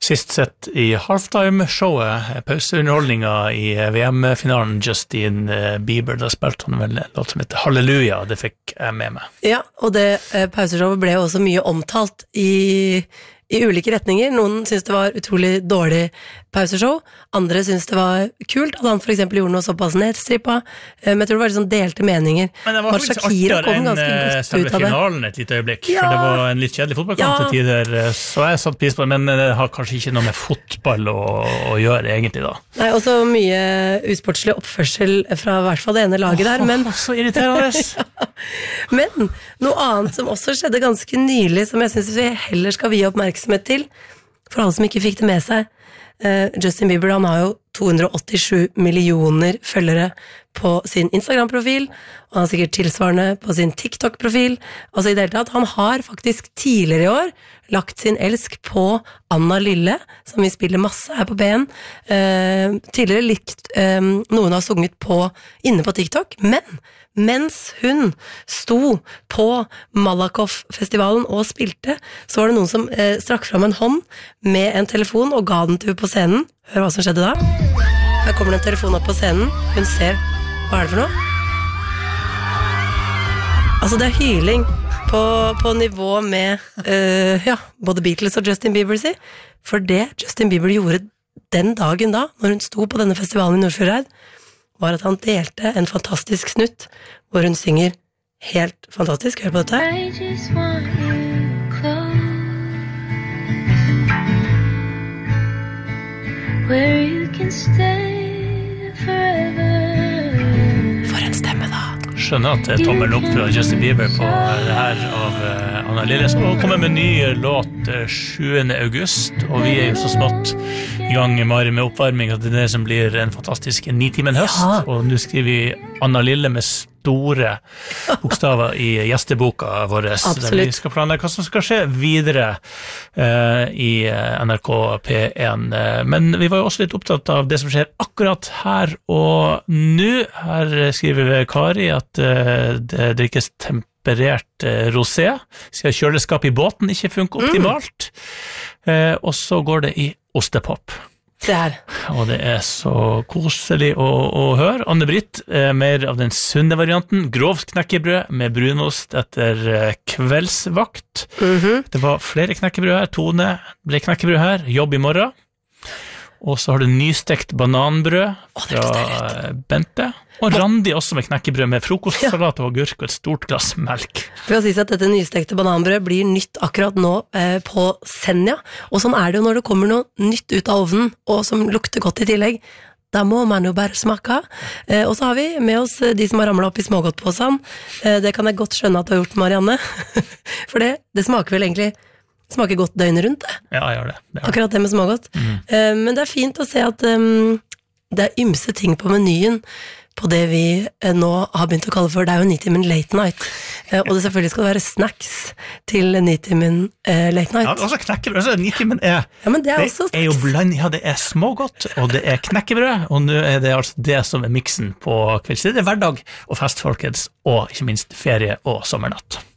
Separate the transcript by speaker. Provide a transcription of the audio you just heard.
Speaker 1: sist sett i halftime-showet, pauseunderholdninga i VM-finalen, Justin Bieber, da spilte han vel en låt som heter Halleluja, det fikk jeg med meg.
Speaker 2: Ja, og det pauseshowet ble også mye omtalt i ulike retninger. Noen synes det var utrolig dårlig pauseshow, andre synes det var kult at han for eksempel gjorde noe såpass nedstrippa, men jeg tror det var sånn delte meninger.
Speaker 1: Men det var faktisk artigere enn selve finalen et lite øyeblikk, for det var en litt kjedelig fotballkamp til tider, så jeg satt pris på det, men det har kanskje ikke noe med fotball å gjøre egentlig da.
Speaker 2: Nei, og så mye usportslig oppførsel fra i hvert fall det ene laget der, men...
Speaker 1: Så irriterende!
Speaker 2: Men noe annet som også skjedde ganske nylig, som jeg synes vi heller skal vie oppmerksomhet til, for alle som ikke fikk det med seg. Justin Bieber, han har jo 287 millioner følgere på sin Instagram-profil, og han har sikkert tilsvarende på sin TikTok-profil. Altså i det hele tatt, han har faktisk tidligere i år lagt sin elsk på Anna Lille, som vi spiller masse her på BN. Tidligere likt noen har sunget inne på TikTok, men mens hun sto på Malakoff-festivalen og spilte, så var det noen som strakk fram en hånd med en telefon og ga den til henne på scenen. Hør hva som skjedde da. Her kommer det en telefon opp på scenen. Hun ser, hva det for noe? Altså det hyling på nivå med både Beatles og Justin Bieber, si. For det Justin Bieber gjorde den dagen da, når hun sto på denne festivalen i Nordfjordeid, var at han delte en fantastisk snutt, hvor hun synger helt fantastisk. Hør på dette. I just want you close, where you can stay forever. For en stemme da.
Speaker 1: Skjønner at det tommel opp fra Justin Bieber på det her av Anna Lille, og kommer med en ny låt 7. august, og vi jo så smått i gang med oppvarming til det som blir en fantastisk 9-timen høst, og nå skriver vi Anna Lille med store bokstaver i gjesteboka vår, der vi skal planlegge hva som skal skje videre i NRK P1. Men vi var jo også litt opptatt av det som skjer akkurat her og nå. Her skriver Kari at det drikkes temperert rosé, siden kjøleskapet i båten ikke funker optimalt, og så går det i ostepop.
Speaker 2: Se her.
Speaker 1: Og det så koselig å høre. Anne-Britt, mer av den sunne varianten, grovt knekkebrød med brunost etter kveldsvakt. Det var flere knekkebrød her, Tone ble knekkebrød her, jobb i morgen. Og så har du nystekt bananbrød fra Bente, og Randi også med knekkebrød med frokostsalat og agurk og et stort glass melk.
Speaker 2: For å si at dette nystekte bananbrød blir nytt akkurat nå på Senja, og sånn det jo når det kommer noe nytt ut av ovnen, og som lukter godt i tillegg. Da må man jo bare smake. Og så har vi med oss de som har ramlet opp i smågodtpåsen. Det kan jeg godt skjønne at du har gjort, Marianne. For det smaker vel egentlig smaker godt døgnet rundt det.
Speaker 1: Ja, jeg gjør det.
Speaker 2: Akkurat det med smågodt. Men det fint å se at det ymse ting på menyen på det vi nå har begynt å kalle for, det jo 9-timen late night. Og det selvfølgelig skal være snacks til 9-timen late night.
Speaker 1: Ja, altså knekkebrød, altså 9-timen
Speaker 2: ja, men det også snacks.
Speaker 1: Jo ja, det smågodt, og det knekkebrød, og nå det altså det som miksen på kveldstid. Det hverdag og fest, folkens, og ikke minst ferie og sommernatt.